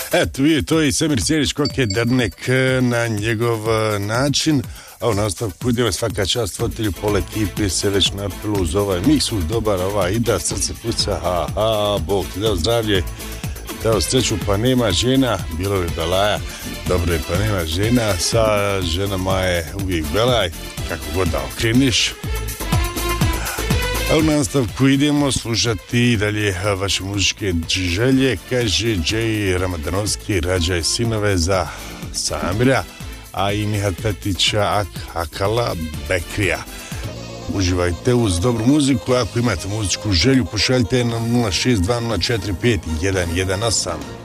Eto, je to i Semir Sjerić Koke Drnek na njegov način. A u nastavku idemo svaka čast voditelju pol ekipi se već napilo uz ovaj miksu, dobar ova ida, srce puca, Bog ti dao zdravlje, dao sreću, pa nema žena, bilo je belaja, dobro je, pa nema žena, sa ženama je uvijek belaj, kako god da okreniš. A u nastavku idemo slušati dalje vaše muzičke želje, kaže Jay Ramadanovski, rađaj sinove za Samira, a i Nihat Petića Akala Bekrija. Uživajte uz dobru muziku, ako imate muzičku želju pošaljite na 062045118.